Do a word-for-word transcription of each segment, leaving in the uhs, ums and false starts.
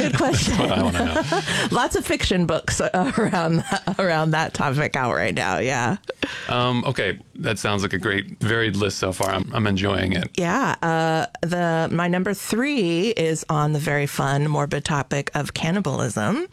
good question. That's what I want to know. Lots of fiction books around that, around that topic out right now. Yeah. Um, okay, that sounds like a great, varied list so far. I'm, I'm enjoying it. Yeah. Uh, the my number three is on the very fun, morbid topic of cannibalism,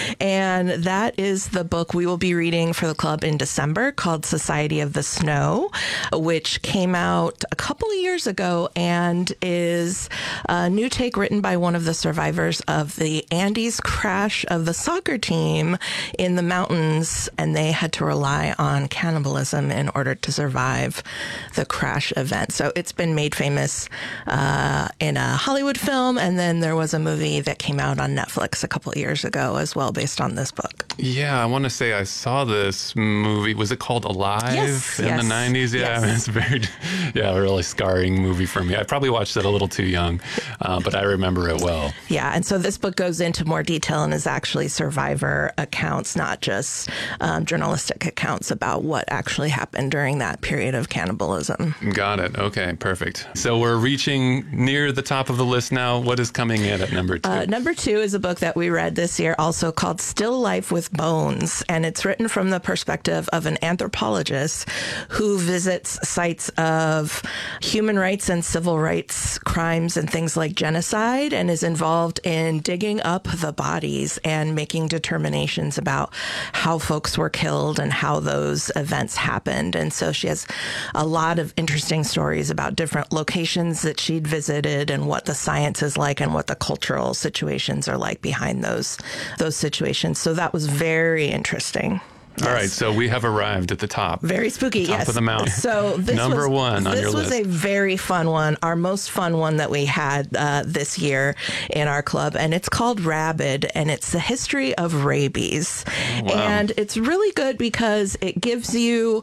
and that is the book we will be reading for the club in December called Society of the Snow, which came out a couple of years ago and is a new take written by one of the survivors of the Andes crash of the soccer team in the mountains, and they had to rely on cannibalism in order to survive the crash event. So it's been made famous uh, in a Hollywood film, and then there was a movie that came out on Netflix a couple of years ago as well based on this book. Yeah, I want to say I saw this movie. Was it called Alive yes, in yes, the nineties? Yeah, yes. I mean, it's a very, yeah, a really scarring movie for me. I probably watched it a little too young, uh, but I remember it well. Yeah, and so this book goes into more detail and is actually survivor accounts, not just um, journalistic accounts about what actually happened during that period of cannibalism. Got it. Okay, perfect. So we're reaching near the top of the list now. What is coming in at number two? Uh, number two is a book that we read this year, also called Still Life with Bones, and it's written from the perspective of an anthropologist who visits sites of human rights and civil rights crimes and things like genocide, and is involved in digging up the bodies and making determinations about how folks were killed and how those events happened. And so she has a lot of interesting stories about different locations that she'd visited and what the science is like and what the cultural situations are like behind those those situations. So that was very interesting. All Yes. right, so we have arrived at the top. Very spooky, top yes. of the mountain. So this Number was, one on this your was list. a very fun one, our most fun one that we had uh, this year in our club, and it's called Rabid, and it's the history of rabies. Oh, wow. And it's really good because it gives you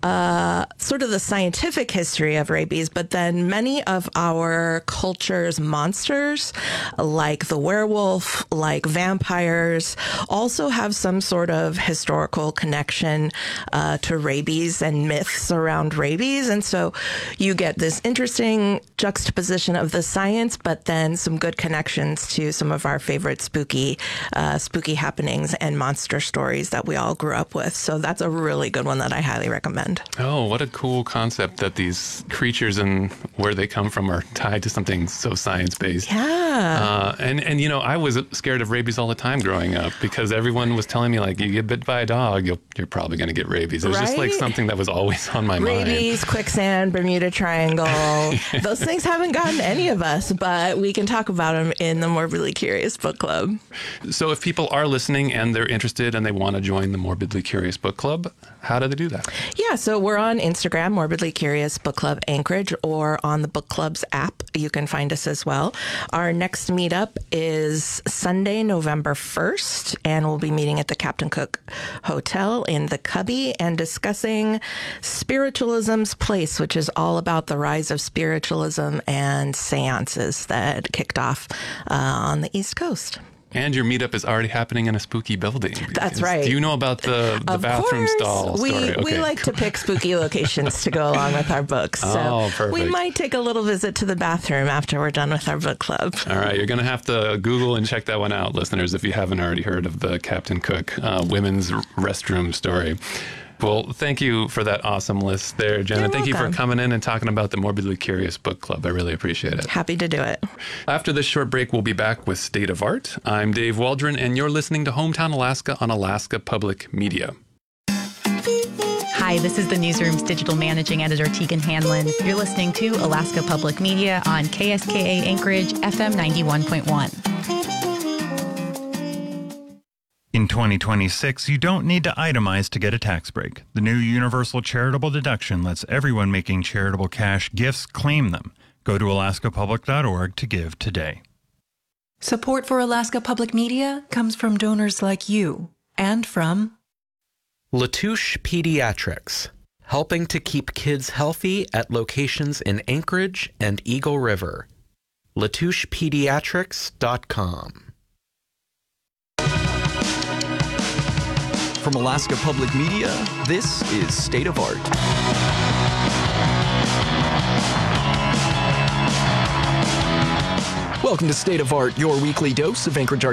uh, sort of the scientific history of rabies, but then many of our culture's monsters, like the werewolf, like vampires, also have some sort of historical connection uh, to rabies and myths around rabies. And so you get this interesting juxtaposition of the science, but then some good connections to some of our favorite spooky, uh, spooky happenings and monster stories that we all grew up with. So that's a really good one that I highly recommend. Oh, what a cool concept that these creatures and where they come from are tied to something so science-based. Yeah. Uh, and, and, you know, I was scared of rabies all the time growing up because everyone was telling me, like, you get bit by a dog, you'll, you're probably going to get rabies. It was just like Right? something that was always on my mind. Rabies, quicksand, Bermuda Triangle. Those things haven't gotten any of us, but we can talk about them in the Morbidly Curious Book Club. So if people are listening and they're interested and they want to join the Morbidly Curious Book Club, how do they do that? Yeah, so we're on Instagram, Morbidly Curious Book Club Anchorage, or on the Book Club's app. You can find us as well. Our next meetup is Sunday, November first, and we'll be meeting at the Captain Cook Hotel in the Cubby and discussing Spiritualism's Place, which is all about the rise of spiritualism and seances that kicked off uh, on the East Coast. And your meetup is already happening in a spooky building. That's right. Do you know about the, the Of bathroom course, stall we, story? We like to pick spooky locations to go along with our books. So Oh, perfect. we might take a little visit to the bathroom after we're done with our book club. All right, you're going to have to Google and check that one out, listeners, if you haven't already heard of the Captain Cook uh, women's restroom story. Well, thank you for that awesome list there, Jenna. You're Thank you for welcome. coming in and talking about the Morbidly Curious Book Club. I really appreciate it. Happy to do it. After this short break, we'll be back with State of Art. I'm Dave Waldron, and you're listening to Hometown Alaska on Alaska Public Media. Hi, this is the Newsroom's digital managing editor, Tegan Hanlon. You're listening to Alaska Public Media on K S K A Anchorage, F M ninety-one point one. In twenty twenty-six, you don't need to itemize to get a tax break. The new Universal Charitable Deduction lets everyone making charitable cash gifts claim them. Go to alaska public dot org to give today. Support for Alaska Public Media comes from donors like you and from Latouche Pediatrics, helping to keep kids healthy at locations in Anchorage and Eagle River. latouche pediatrics dot com. From Alaska Public Media, this is State of Art. Welcome to State of Art, your weekly dose of Anchorage Art